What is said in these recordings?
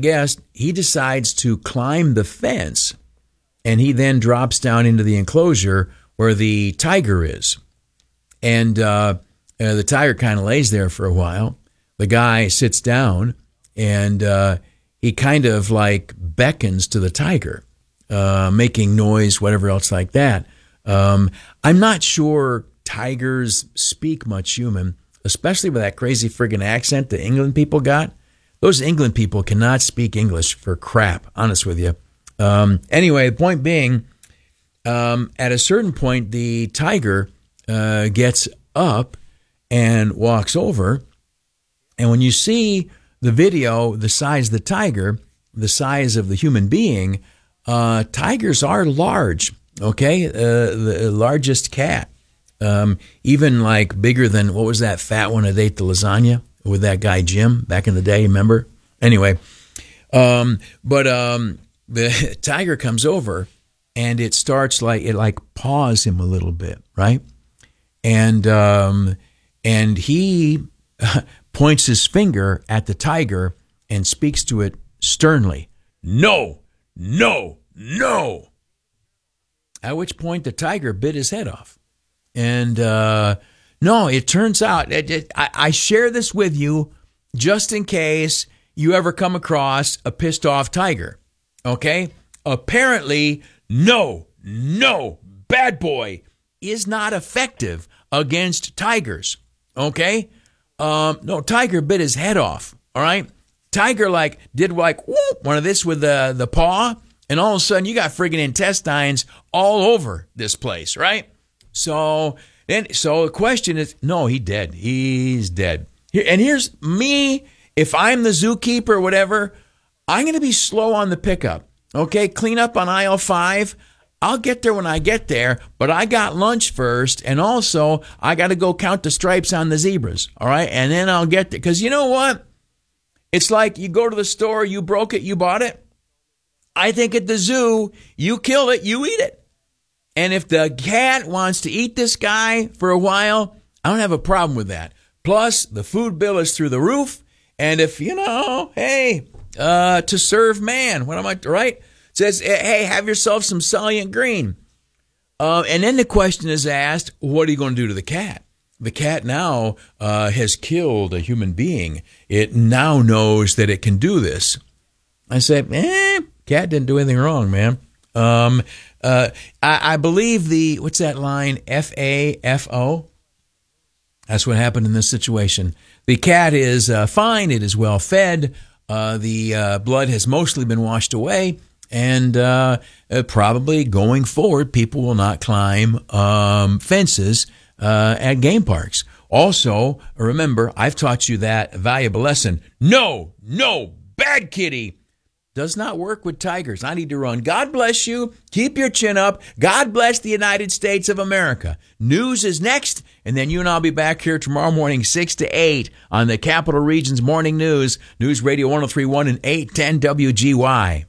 guess he decides to climb the fence, and he then drops down into the enclosure where the tiger is. And the tiger kind of lays there for a while. The guy sits down, and he kind of like beckons to the tiger, making noise, whatever else like that. I'm not sure tigers speak much human, especially with that crazy friggin' accent the England people got. Those England people cannot speak English for crap, honest with you. Anyway, the point being, at a certain point, the tiger gets up and walks over. And when you see the video, the size of the tiger, the size of the human being, tigers are large, okay? The largest cat. Even like bigger than, what was that fat one that ate the lasagna with that guy Jim back in the day, remember? Anyway, the tiger comes over, and it starts it paws him a little bit, right? And he points his finger at the tiger and speaks to it sternly. No, no, no. At which point the tiger bit his head off. And no, it turns out, I share this with you just in case you ever come across a pissed off tiger, okay? Apparently, no, bad boy is not effective against tigers, okay? No, tiger bit his head off, all right? Tiger did whoop, one of this with the paw, and all of a sudden you got friggin' intestines all over this place, right? So the question is, no, he's dead. He's dead. And here's me, if I'm the zookeeper or whatever, I'm going to be slow on the pickup, okay? Clean up on aisle 5. I'll get there when I get there, but I got lunch first, and also I got to go count the stripes on the zebras, all right? And then I'll get there. Because you know what? It's like you go to the store, you broke it, you bought it. I think at the zoo, you kill it, you eat it. And if the cat wants to eat this guy for a while, I don't have a problem with that. Plus, the food bill is through the roof. And if, hey, to serve man, what am I, right? Says, hey, have yourself some Soylent Green. And then the question is asked, what are you going to do to the cat? The cat now has killed a human being. It now knows that it can do this. I say, cat didn't do anything wrong, man. I believe what's that line? FAFO? That's what happened in this situation. The cat is fine. It is well fed. The blood has mostly been washed away. And probably going forward, people will not climb fences at game parks. Also, remember, I've taught you that valuable lesson. No, bad kitty does not work with tigers. I need to run. God bless you. Keep your chin up. God bless the United States of America. News is next, and then you and I'll be back here tomorrow morning, 6 to 8 on the Capital Region's Morning News, News Radio 103.1 and 810 WGY.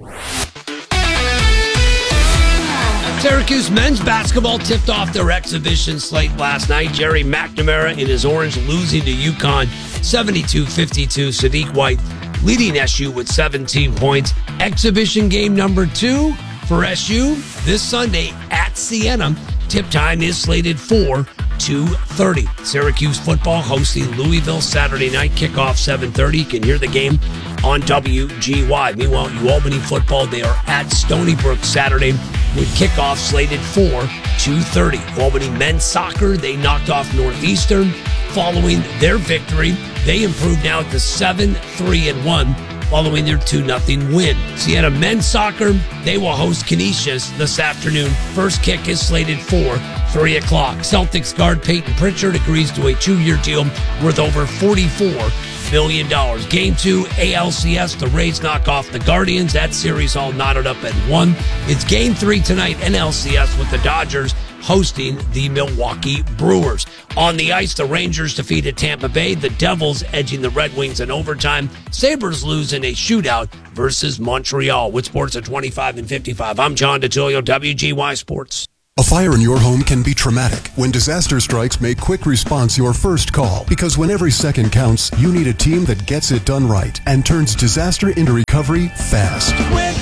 Syracuse men's basketball tipped off their exhibition slate last night. Jerry McNamara in his orange losing to UConn 72-52. Sadiq White leading SU with 17 points. Exhibition game number 2 for SU this Sunday at Siena. Tip time is slated for 2:30. Syracuse football hosting Louisville Saturday night. Kickoff 7:30. You can hear the game on WGY. Meanwhile, UAlbany football, they are at Stony Brook Saturday with kickoff slated for 2:30. Albany men's soccer, they knocked off Northeastern. Following their victory, they improved now to 7-3-1 following their 2-0 win. Siena men's soccer, they will host Canisius this afternoon. First kick is slated for 3 o'clock. Celtics guard Peyton Pritchard agrees to a 2-year deal worth over $44 million. Game 2, ALCS, the Rays knock off the Guardians. That series all knotted up at 1. It's Game 3 tonight, NLCS, with the Dodgers hosting the Milwaukee Brewers. On the ice, the Rangers defeated Tampa Bay. The Devils edging the Red Wings in overtime. Sabres lose in a shootout versus Montreal. With sports at 25 and 55, I'm John DeTilio, WGY Sports. A fire in your home can be traumatic. When disaster strikes, make quick response your first call. Because when every second counts, you need a team that gets it done right and turns disaster into recovery fast. Quick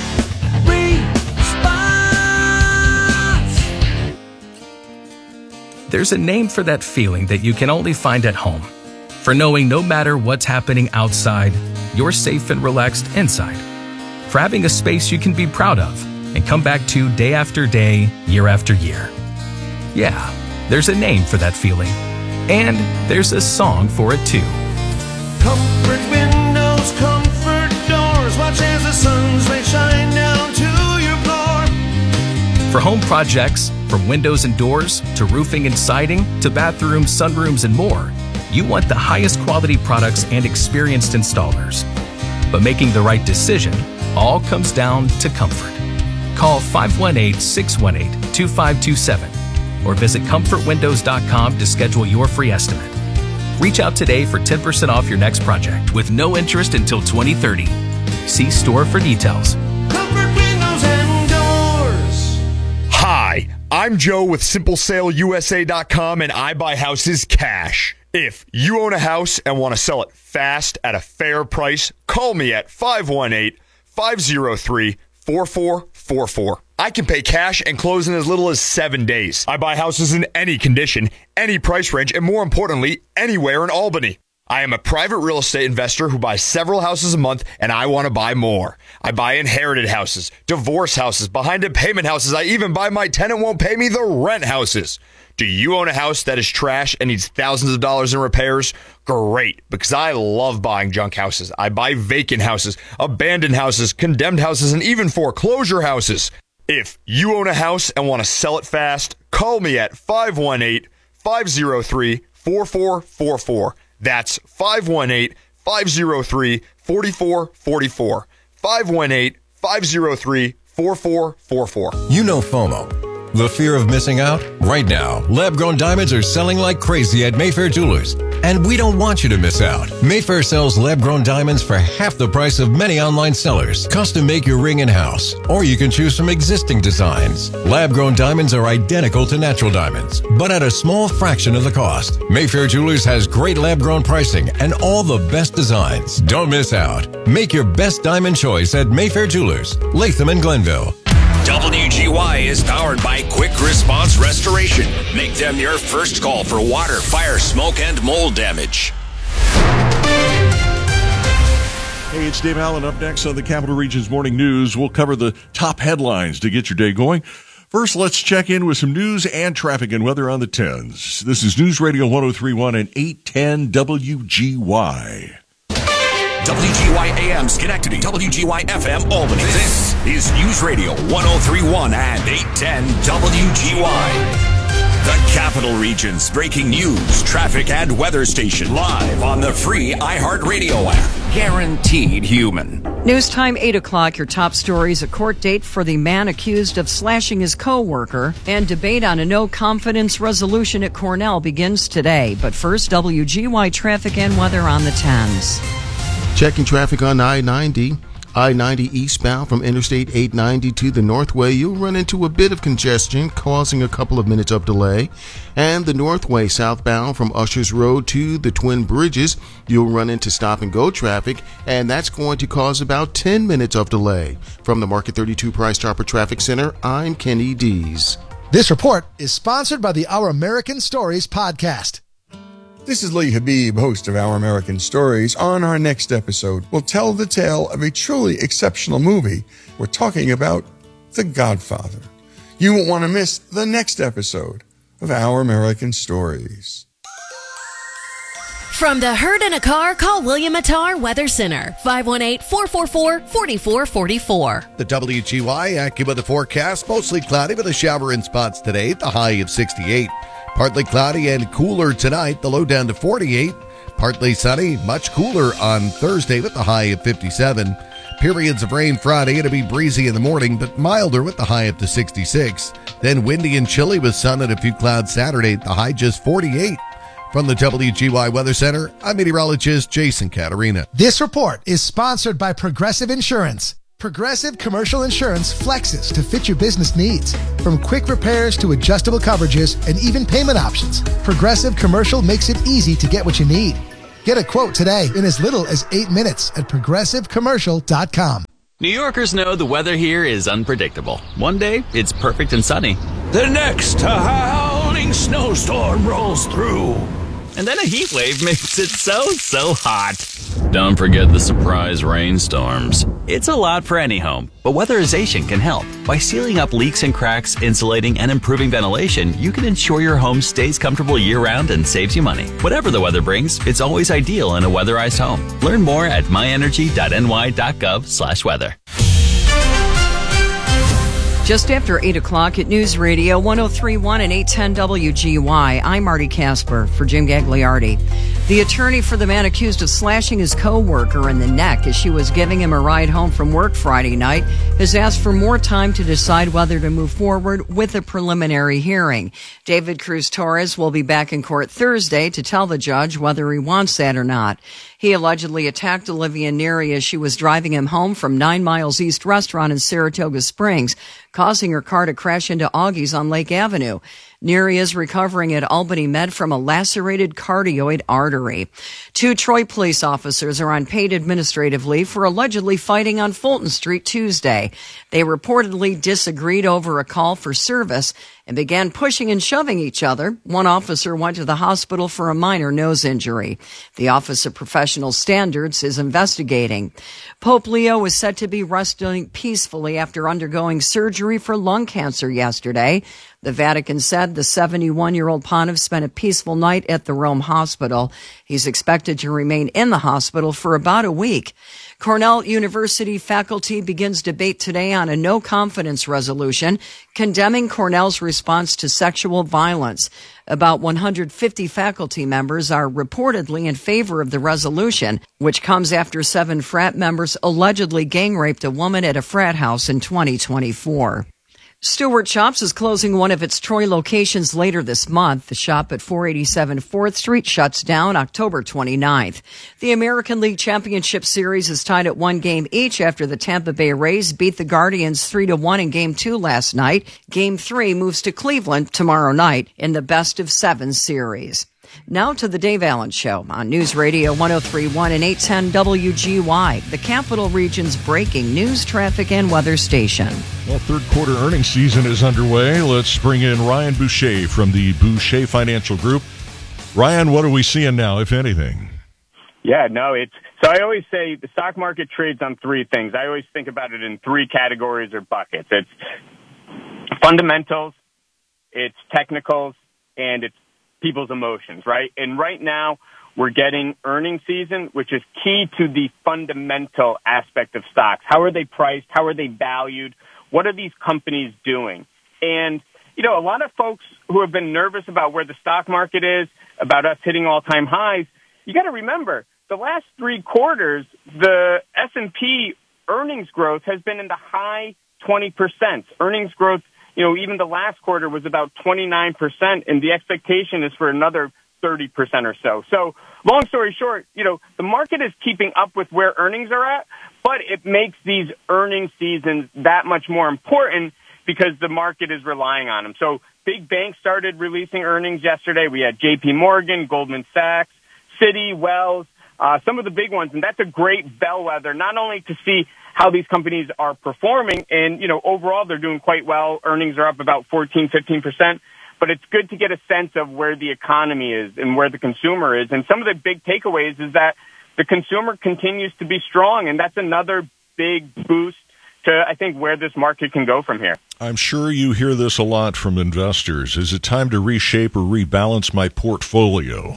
response. There's a name for that feeling that you can only find at home. For knowing no matter what's happening outside, you're safe and relaxed inside. For having a space you can be proud of and come back to day after day, year after year. Yeah, there's a name for that feeling. And there's a song for it too. Comfort windows, comfort doors. Watch as the sun's rays shine down to your floor. For home projects, from windows and doors to roofing and siding to bathrooms, sunrooms, and more, you want the highest quality products and experienced installers. But making the right decision all comes down to comfort. Call 518-618-2527 or visit comfortwindows.com to schedule your free estimate. Reach out today for 10% off your next project with no interest until 2030. See store for details. Comfort windows and doors. Hi, I'm Joe with SimpleSaleUSA.com, and I buy houses cash. If you own a house and want to sell it fast at a fair price, call me at 518-503-4444. I can pay cash and close in as little as 7 days. I buy houses in any condition, any price range, and more importantly, anywhere in Albany. I am a private real estate investor who buys several houses a month, and I want to buy more. I buy inherited houses, divorce houses, behind-in-payment houses. I even buy my tenant won't pay me the rent houses. Do you own a house that is trash and needs thousands of dollars in repairs? Great, because I love buying junk houses. I buy vacant houses, abandoned houses, condemned houses, and even foreclosure houses. If you own a house and want to sell it fast, call me at 518-503-4444. That's 518-503-4444. 518-503-4444. You know FOMO, the fear of missing out? Right now, lab-grown diamonds are selling like crazy at Mayfair Jewelers. And we don't want you to miss out. Mayfair sells lab-grown diamonds for half the price of many online sellers. Custom make your ring in-house, or you can choose from existing designs. Lab-grown diamonds are identical to natural diamonds, but at a small fraction of the cost. Mayfair Jewelers has great lab-grown pricing and all the best designs. Don't miss out. Make your best diamond choice at Mayfair Jewelers, Latham and Glenville. WGY is powered by Quick Response Restoration. Make them your first call for water, fire, smoke, and mold damage. Hey, it's Dave Allen. Up next on the Capital Region's Morning News, we'll cover the top headlines to get your day going. First, let's check in with some news and traffic and weather on the 10s. This is News Radio 103.1 and 810 WGY. WGY AM Schenectady, WGY FM Albany. This is News Radio 103.1 and 810 WGY. The Capital Region's breaking news, traffic, and weather station live on the free iHeartRadio app. Guaranteed human. News time 8 o'clock. Your top stories: a court date for the man accused of slashing his co-worker, and debate on a no-confidence resolution at Cornell begins today. But first, WGY traffic and weather on the 10s. Checking traffic on I-90. I-90 eastbound from Interstate 890 to the Northway, you'll run into a bit of congestion, causing a couple of minutes of delay. And the Northway southbound from Ushers Road to the Twin Bridges, you'll run into stop-and-go traffic, and that's going to cause about 10 minutes of delay. From the Market 32 Price Chopper Traffic Center, I'm Kenny Dees. This report is sponsored by the Our American Stories podcast. This is Lee Habib, host of Our American Stories. On our next episode, we'll tell the tale of a truly exceptional movie. We're talking about The Godfather. You won't want to miss the next episode of Our American Stories. From the herd in a car, call William Attar Weather Center, 518-444-4444. The WGY AccuWeather forecast, mostly cloudy with a shower in spots today, the high of 68. Partly cloudy and cooler tonight, the low down to 48. Partly sunny, much cooler on Thursday with the high of 57. Periods of rain Friday, it'll be breezy in the morning, but milder with the high up to 66. Then windy and chilly with sun and a few clouds Saturday, the high just 48. From the WGY Weather Center, I'm meteorologist Jason Caterina. This report is sponsored by Progressive Insurance. Progressive Commercial Insurance flexes to fit your business needs. From quick repairs to adjustable coverages and even payment options, Progressive Commercial makes it easy to get what you need. Get a quote today in as little as 8 minutes at progressivecommercial.com. New Yorkers know the weather here is unpredictable. One day, it's perfect and sunny. The next, a howling snowstorm rolls through. And then a heat wave makes it so hot. Don't forget the surprise rainstorms. It's a lot for any home, but weatherization can help. By sealing up leaks and cracks, insulating, and improving ventilation, you can ensure your home stays comfortable year-round and saves you money. Whatever the weather brings, it's always ideal in a weatherized home. Learn more at myenergy.ny.gov/weather. Just after 8 o'clock at News Radio 103.1 and 810 WGY, I'm Marty Casper for Jim Gagliardi. The attorney for the man accused of slashing his co-worker in the neck as she was giving him a ride home from work Friday night has asked for more time to decide whether to move forward with a preliminary hearing. David Cruz Torres will be back in court Thursday to tell the judge whether he wants that or not. He allegedly attacked Olivia Neary as she was driving him home from 9 Miles East restaurant in Saratoga Springs, causing her car to crash into Augie's on Lake Avenue. Neary is recovering at Albany Med from a lacerated cardioid artery. 2 Troy police officers are on paid administrative leave for allegedly fighting on Fulton Street Tuesday. They reportedly disagreed over a call for service and began pushing and shoving each other. One officer went to the hospital for a minor nose injury. The Office of Professional Standards is investigating. Pope Leo is said to be resting peacefully after undergoing surgery for lung cancer yesterday. The Vatican said the 71-year-old pontiff spent a peaceful night at the Rome hospital. He's expected to remain in the hospital for about a week. Cornell University faculty begins debate today on a no-confidence resolution condemning Cornell's response to sexual violence. About 150 faculty members are reportedly in favor of the resolution, which comes after 7 frat members allegedly gang-raped a woman at a frat house in 2024. Stewart Shops is closing one of its Troy locations later this month. The shop at 487 4th Street shuts down October 29th. The American League Championship Series is tied at 1 game each after the Tampa Bay Rays beat the Guardians 3-1 in Game 2 last night. Game 3 moves to Cleveland tomorrow night in the best-of-7 series. Now to the Dave Allen Show on News Radio 103.1 and 810 WGY, the Capital Region's breaking news, traffic, and weather station. Well, third quarter earnings season is underway. Let's bring in Ryan Boucher from the Boucher Financial Group. Ryan, what are we seeing now, if anything? Yeah, no, so I always say the stock market trades on 3 things. I always think about it in 3 categories or buckets. It's fundamentals, it's technicals, and it's people's emotions, right? And right now, we're getting earnings season, which is key to the fundamental aspect of stocks. How are they priced? How are they valued? What are these companies doing? And, a lot of folks who have been nervous about where the stock market is, about us hitting all-time highs, you got to remember, the last 3 quarters, the S&P earnings growth has been in the high 20%. Earnings growth, even the last quarter was about 29%, and the expectation is for another 30% or so. So, long story short, the market is keeping up with where earnings are at, but it makes these earnings seasons that much more important because the market is relying on them. So, big banks started releasing earnings yesterday. We had JP Morgan, Goldman Sachs, Citi, Wells, some of the big ones, and that's a great bellwether, not only to see how these companies are performing, and, overall they're doing quite well. Earnings are up about 14, 15%, but it's good to get a sense of where the economy is and where the consumer is. And some of the big takeaways is that the consumer continues to be strong, and that's another big boost to, I think, where this market can go from here. I'm sure you hear this a lot from investors. Is it time to reshape or rebalance my portfolio?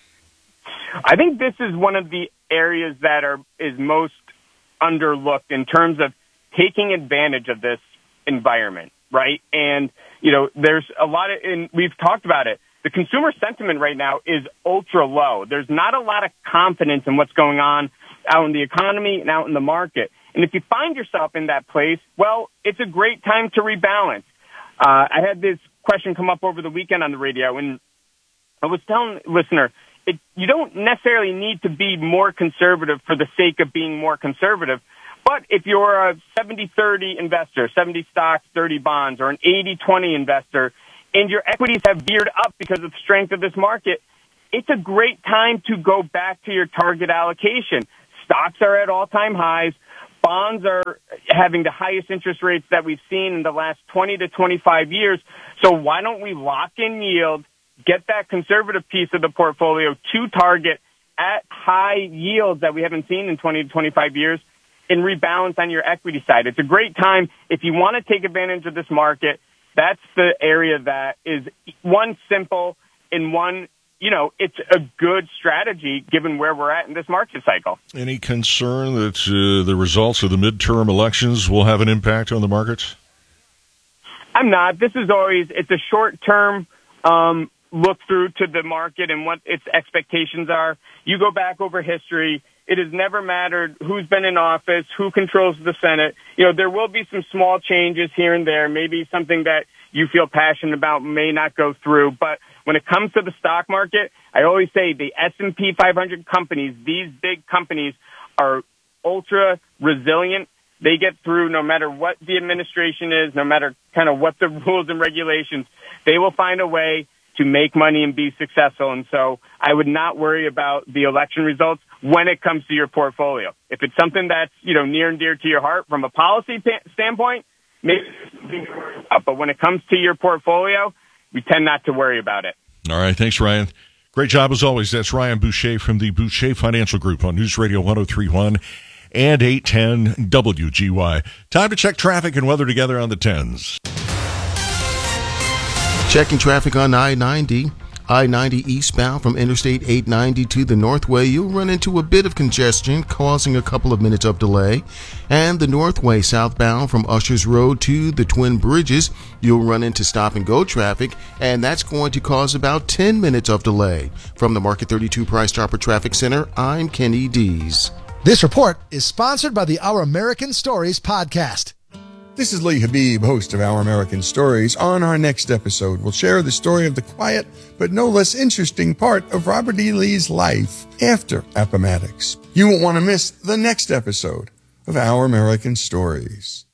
I think this is one of the areas that is most underlooked in terms of taking advantage of this environment, right? And, there's a lot of, and we've talked about it, the consumer sentiment right now is ultra low. There's not a lot of confidence in what's going on out in the economy and out in the market. And if you find yourself in that place, well, it's a great time to rebalance. I had this question come up over the weekend on the radio, and I was telling the listener, you don't necessarily need to be more conservative for the sake of being more conservative, but But if you're a 70-30 investor, 70 stocks, 30 bonds, or an 80-20 investor, and your equities have veered up because of the strength of this market, it's a great time to go back to your target allocation. Stocks are at all-time highs. Bonds are having the highest interest rates that we've seen in the last 20 to 25 years. So why don't we lock in yield, get that conservative piece of the portfolio to target at high yields that we haven't seen in 20 to 25 years, and rebalance on your equity side. It's a great time. If you want to take advantage of this market, that's the area that is, one, simple, and one, it's a good strategy given where we're at in this market cycle. Any concern that the results of the midterm elections will have an impact on the markets? I'm not. This is always, it's a short-term look through to the market and what its expectations are. You go back over history, it has never mattered who's been in office, who controls the Senate. There will be some small changes here and there. Maybe something that you feel passionate about may not go through. But when it comes to the stock market, I always say the S&P 500 companies, these big companies, are ultra resilient. They get through no matter what the administration is, no matter kind of what the rules and regulations. They will find a way to make money and be successful. And so I would not worry about the election results when it comes to your portfolio. If it's something that's, near and dear to your heart from a policy standpoint, maybe something to worry about. But when it comes to your portfolio, we tend not to worry about it. All right. Thanks, Ryan. Great job as always. That's Ryan Boucher from the Boucher Financial Group on News Radio 103.1 and 810 WGY. Time to check traffic and weather together on the 10s. Checking traffic on I-90. I-90 eastbound from Interstate 890 to the Northway, you'll run into a bit of congestion, causing a couple of minutes of delay. And the Northway southbound from Ushers Road to the Twin Bridges, you'll run into stop-and-go traffic, and that's going to cause about 10 minutes of delay. From the Market 32 Price Chopper Traffic Center, I'm Kenny Dees. This report is sponsored by the Our American Stories podcast. This is Lee Habib, host of Our American Stories. On our next episode, we'll share the story of the quiet but no less interesting part of Robert E. Lee's life after Appomattox. You won't want to miss the next episode of Our American Stories.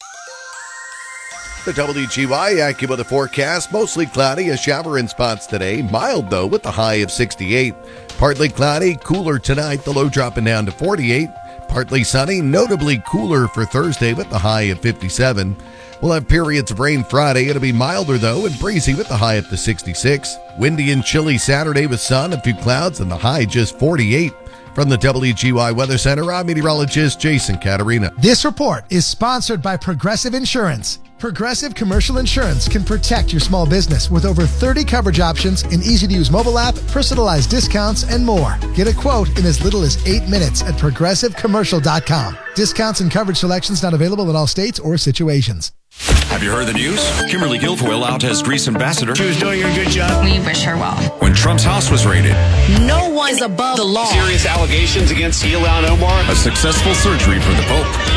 The WGY AccuWeather forecast, mostly cloudy, a shower in spots today. Mild, though, with the high of 68. Partly cloudy, cooler tonight, the low dropping down to 48. Partly sunny, notably cooler for Thursday with the high of 57. We'll have periods of rain Friday. It'll be milder, though, and breezy with the high up to 66. Windy and chilly Saturday with sun, a few clouds, and the high just 48. From the WGY Weather Center, I'm meteorologist Jason Caterina. This report is sponsored by Progressive Insurance. Progressive Commercial Insurance can protect your small business with over 30 coverage options, an easy-to-use mobile app, personalized discounts, and more. Get a quote in as little as 8 minutes at progressivecommercial.com. Discounts and coverage selections not available in all states or situations. Have you heard the news? Kimberly Guilfoyle out as Greece ambassador. She was doing a good job. We wish her well. When Trump's house was raided. No one is above the law. Serious allegations against Ilhan Omar. A successful surgery for the Pope.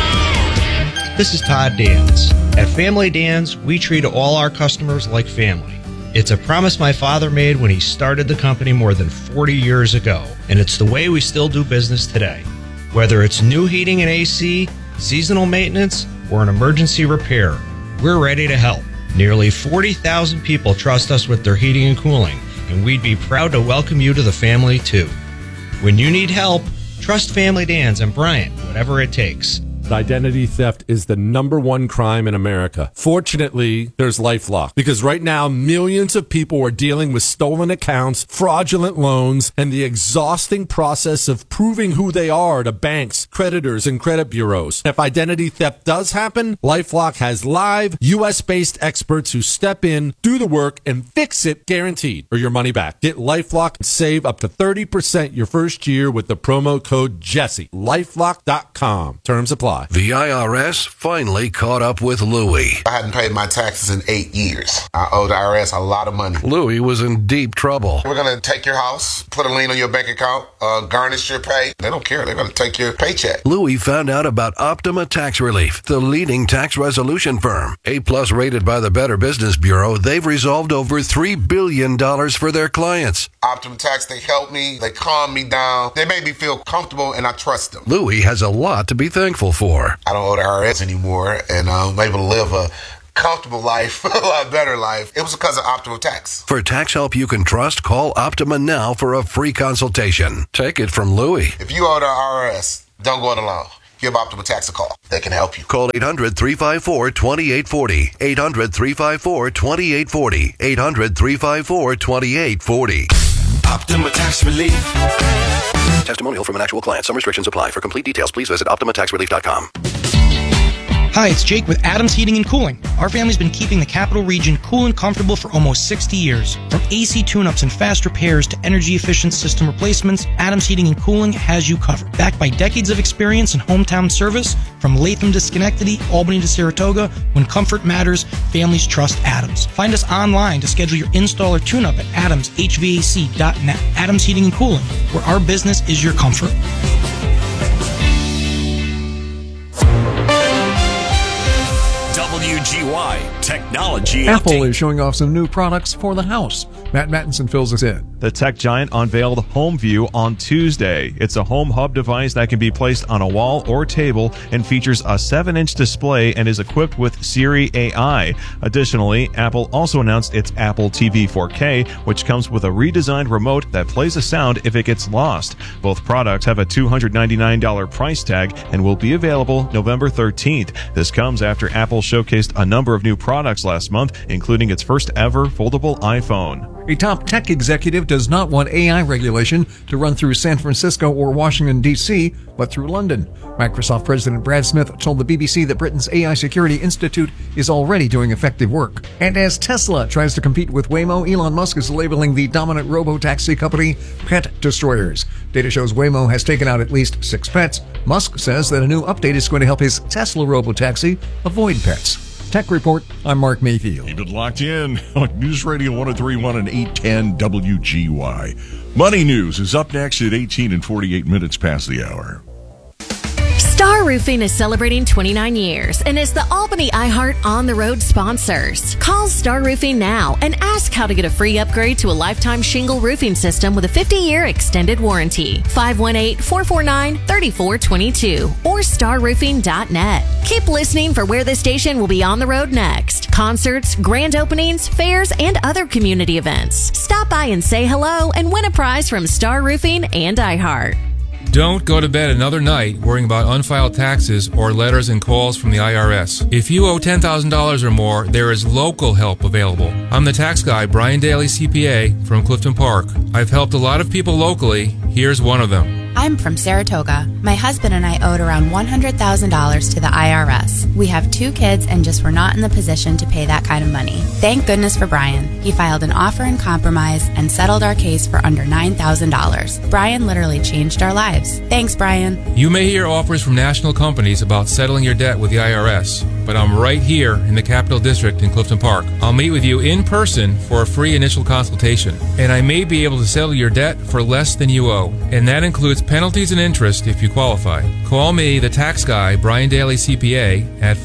This is Todd Dans. At Family Dans, we treat all our customers like family. It's a promise my father made when he started the company more than 40 years ago, and it's the way we still do business today. Whether it's new heating and AC, seasonal maintenance, or an emergency repair, we're ready to help. Nearly 40,000 people trust us with their heating and cooling, and we'd be proud to welcome you to the family too. When you need help, trust Family Dans and Bryant, whatever it takes. Identity theft is the #1 crime in America. Fortunately, there's LifeLock, because right now millions of people are dealing with stolen accounts, fraudulent loans, and the exhausting process of proving who they are to banks, creditors, and credit bureaus. If identity theft does happen, LifeLock has live, U.S.-based experts who step in, do the work, and fix it guaranteed, or your money back. Get LifeLock and save up to 30% your first year with the promo code Jesse. LifeLock.com. Terms apply. The IRS finally caught up with Louie. I hadn't paid my taxes in 8 years. I owed the IRS a lot of money. Louie was in deep trouble. We're going to take your house, put a lien on your bank account, garnish your pay. They don't care. They're going to take your paycheck. Louie found out about Optima Tax Relief, the leading tax resolution firm. A+ rated by the Better Business Bureau, they've resolved over $3 billion for their clients. Optima Tax, they help me. They calm me down. They made me feel comfortable, and I trust them. Louie has a lot to be thankful for. 354. I don't owe the IRS anymore, and I'm able to live a comfortable life, a lot better life. It was because of Optima Tax. For tax help you can trust, call Optima now for a free consultation. Take it from Louie. If you owe the IRS, don't go it alone. Give Optima Tax a call. They can help you. Call 800-354-2840. 800-354-2840. 800-354-2840. Optima Tax Relief. Testimonial from an actual client. Some restrictions apply. For complete details, please visit OptimaTaxRelief.com. Hi, it's Jake with Adams Heating and Cooling. Our family's been keeping the Capital Region cool and comfortable for almost 60 years. From AC tune-ups and fast repairs to energy-efficient system replacements, Adams Heating and Cooling has you covered. Backed by decades of experience and hometown service, from Latham to Schenectady, Albany to Saratoga, when comfort matters, families trust Adams. Find us online to schedule your install or tune-up at adamshvac.net. Adams Heating and Cooling, where our business is your comfort. WGY Technology Apple Update. is showing off some new products for the house. Matt Mattinson fills us in. The tech giant unveiled HomeView on Tuesday. It's a home hub device that can be placed on a wall or table and features a 7-inch display and is equipped with Siri AI. Additionally, Apple also announced its Apple TV 4K, which comes with a redesigned remote that plays a sound if it gets lost. Both products have a $299 price tag and will be available November 13th. This comes after Apple showcased a number of new products last month, including its first ever foldable iPhone. A top tech executive does not want AI regulation to run through San Francisco or Washington, D.C., but through London. Microsoft President Brad Smith told the BBC that Britain's AI Security Institute is already doing effective work. And as Tesla tries to compete with Waymo, Elon Musk is labeling the dominant robo-taxi company pet destroyers. Data shows Waymo has taken out at least 6 pets. Musk says that a new update is going to help his Tesla robo-taxi avoid pets. Tech Report, I'm Mark Mayfield. Keep it locked in on News Radio 103.1 and 810 WGY. Money News is up next at 18 and 48 minutes past the hour. Star Roofing is celebrating 29 years and is the Albany iHeart On the Road sponsors. Call Star Roofing now and ask how to get a free upgrade to a lifetime shingle roofing system with a 50-year extended warranty. 518-449-3422 or starroofing.net. Keep listening for where the station will be on the road next. Concerts, grand openings, fairs, and other community events. Stop by and say hello and win a prize from Star Roofing and iHeart. Don't go to bed another night worrying about unfiled taxes or letters and calls from the IRS. If you owe $10,000 or more, there is local help available. I'm the tax guy, Brian Daly, CPA, from Clifton Park. I've helped a lot of people locally. Here's one of them. I'm from Saratoga. My husband and I owed around $100,000 to the IRS. We have 2 kids and just were not in the position to pay that kind of money. Thank goodness for Brian. He filed an offer in compromise and settled our case for under $9,000. Brian literally changed our lives. Thanks, Brian. You may hear offers from national companies about settling your debt with the IRS, but I'm right here in the Capital District in Clifton Park. I'll meet with you in person for a free initial consultation, and I may be able to settle your debt for less than you owe, and that includes penalties and interest if you qualify. Call me, the tax guy, Brian Daly CPA, at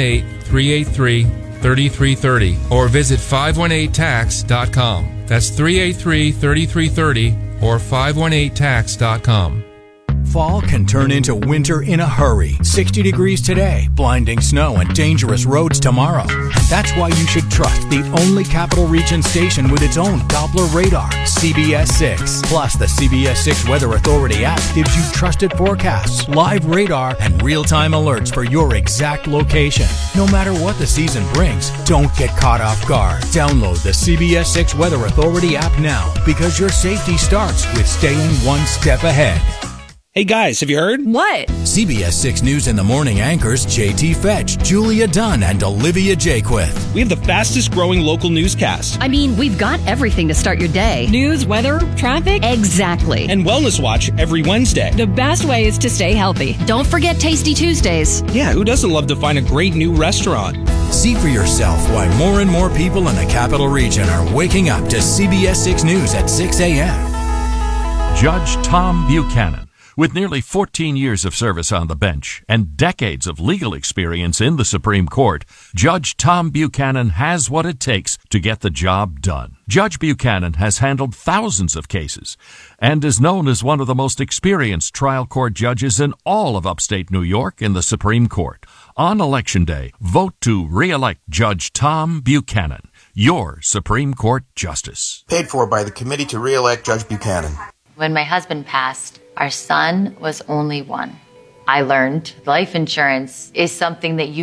518-383-3330 or visit 518tax.com. That's 383-3330 or 518tax.com. Fall can turn into winter in a hurry. 60 degrees today, blinding snow and dangerous roads tomorrow. That's why you should trust the only Capital Region station with its own Doppler radar, CBS 6. Plus, the CBS 6 Weather Authority app gives you trusted forecasts, live radar, and real-time alerts for your exact location. No matter what the season brings, don't get caught off guard. Download the CBS 6 Weather Authority app now, because your safety starts with staying one step ahead. Hey guys, have you heard? What? CBS 6 News in the Morning anchors JT Fetch, Julia Dunn, and Olivia Jaquith. We have the fastest growing local newscast. I mean, we've got everything to start your day. News, weather, traffic. Exactly. And Wellness Watch every Wednesday. The best way is to stay healthy. Don't forget Tasty Tuesdays. Yeah, who doesn't love to find a great new restaurant? See for yourself why more and more people in the Capital Region are waking up to CBS 6 News at 6 a.m. Judge Tom Buchanan. With nearly 14 years of service on the bench and decades of legal experience in the Supreme Court, Judge Tom Buchanan has what it takes to get the job done. Judge Buchanan has handled thousands of cases and is known as one of the most experienced trial court judges in all of upstate New York in the Supreme Court. On Election Day, vote to re-elect Judge Tom Buchanan, your Supreme Court Justice. Paid for by the Committee to Re-elect Judge Buchanan. When my husband passed, our son was only one. I learned life insurance is something that you